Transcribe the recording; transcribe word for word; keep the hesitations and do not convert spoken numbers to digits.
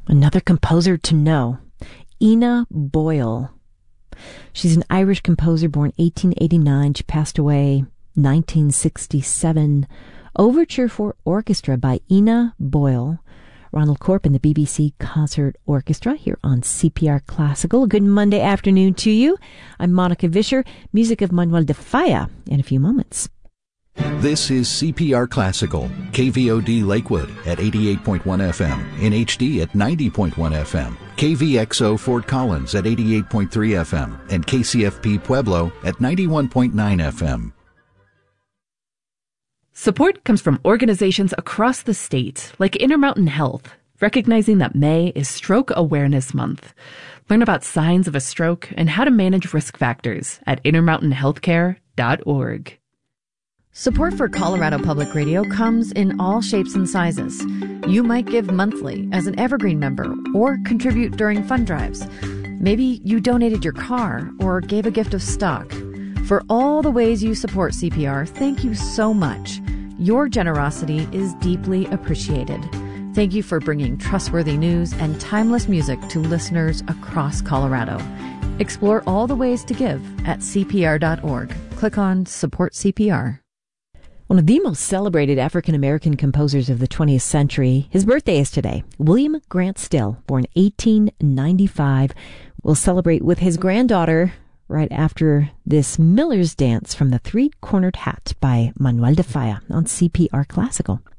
Another composer to know, Ina Boyle. She's an Irish composer born eighteen eighty-nine. She passed away nineteen sixty-seven. Overture for Orchestra by Ina Boyle. Ronald Corp and the B B C Concert Orchestra here on C P R Classical. Good Monday afternoon to you. I'm Monica Vischer. Music of Manuel de Falla in a few moments. This is C P R Classical, K V O D Lakewood at eighty-eight point one F M, in H D at ninety point one F M, K V X O Fort Collins at eighty-eight point three F M, and K C F P Pueblo at ninety-one point nine F M. Support comes from organizations across the state, like Intermountain Health, recognizing that May is Stroke Awareness Month. Learn about signs of a stroke and how to manage risk factors at intermountain healthcare dot org. Support for Colorado Public Radio comes in all shapes and sizes. You might give monthly as an Evergreen member or contribute during fund drives. Maybe you donated your car or gave a gift of stock. For all the ways you support C P R, thank you so much. Your generosity is deeply appreciated. Thank you for bringing trustworthy news and timeless music to listeners across Colorado. Explore all the ways to give at C P R dot org. Click on Support C P R. One of the most celebrated African-American composers of the twentieth century. His birthday is today. William Grant Still, born eighteen ninety-five, will celebrate with his granddaughter right after this Miller's Dance from the Three-Cornered Hat by Manuel de Falla on C P R Classical.